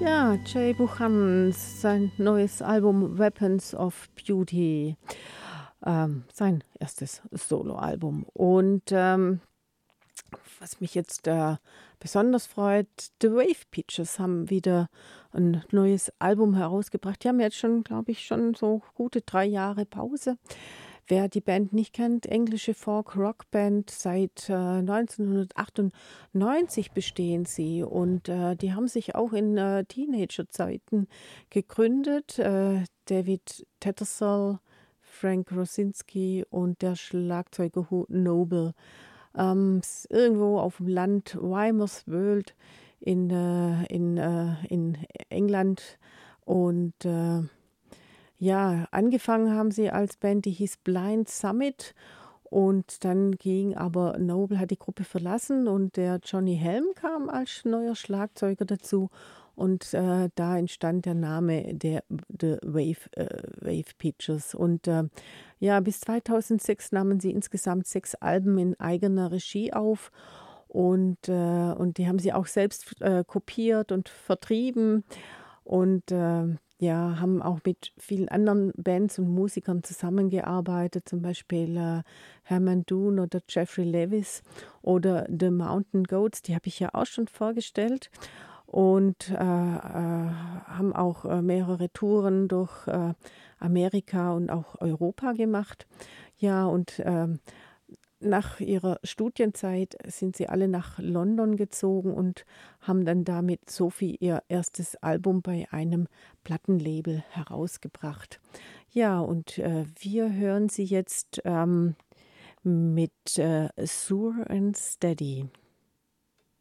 Ja, Jay Buchanan, sein neues Album Weapons of Beauty, sein erstes Soloalbum. Und was mich jetzt besonders freut, The Wave Peaches haben wieder ein neues Album herausgebracht. Die haben jetzt schon, glaube ich, schon so gute 3 Jahre Pause. Wer die Band nicht kennt, englische Folk-Rock-Band, seit 1998 bestehen sie und die haben sich auch in Teenagerzeiten gegründet. David Tattersall, Frank Rosinski und der Schlagzeuger Hugh Noble. Irgendwo auf dem Land Weymouthwold in England und ja, angefangen haben sie als Band, die hieß Blind Summit und dann ging aber Noble hat die Gruppe verlassen und der Johnny Helm kam als neuer Schlagzeuger dazu und da entstand der Name der The Wave Peaches und ja, bis 2006 nahmen sie insgesamt 6 Alben in eigener Regie auf und die haben sie auch selbst kopiert und vertrieben und ja, haben auch mit vielen anderen Bands und Musikern zusammengearbeitet, zum Beispiel Herman Dunn oder Jeffrey Lewis oder The Mountain Goats, die habe ich ja auch schon vorgestellt und haben auch mehrere Touren durch Amerika und auch Europa gemacht. Ja, und nach ihrer Studienzeit sind sie alle nach London gezogen und haben dann damit Sophie ihr erstes Album bei einem Plattenlabel herausgebracht. Ja, und wir hören sie jetzt mit Sure and Steady.